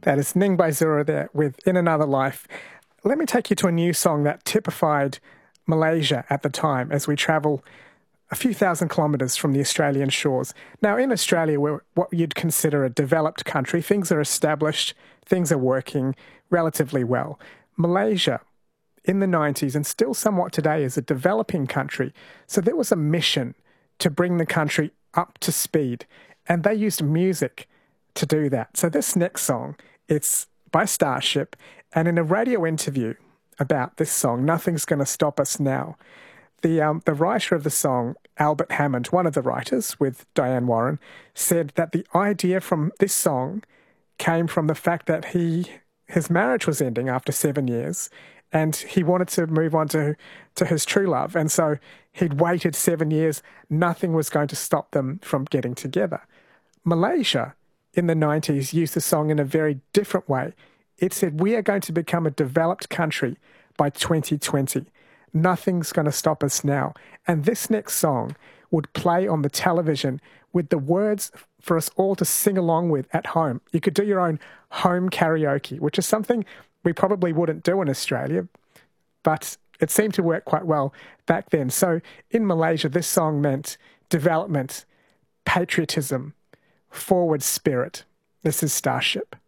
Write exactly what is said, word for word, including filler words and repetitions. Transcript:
That is Ning by Zura there with In Another Life. Let me take you to a new song that typified Malaysia at the time as we travel a few thousand kilometres from the Australian shores. Now, in Australia, we're what you'd consider a developed country. Things are established, things are working relatively well. Malaysia, in the nineties, and still somewhat today, is a developing country. So there was a mission to bring the country up to speed, and they used music to do that. So this next song, it's by Starship, and in a radio interview about this song, Nothing's Gonna Stop Us Now, the um, the writer of the song, Albert Hammond, one of the writers with Diane Warren, said that the idea from this song came from the fact that he his marriage was ending after seven years, and he wanted to move on to, to his true love, and so he'd waited seven years. Nothing was going to stop them from getting together. Malaysia in the nineties used the song in a very different way. It said, we are going to become a developed country by twenty twenty. Nothing's going to stop us now. And this next song would play on the television with the words for us all to sing along with at home. You could do your own home karaoke, which is something we probably wouldn't do in Australia, but it seemed to work quite well back then. So in Malaysia, this song meant development, patriotism, forward spirit. This is Starship.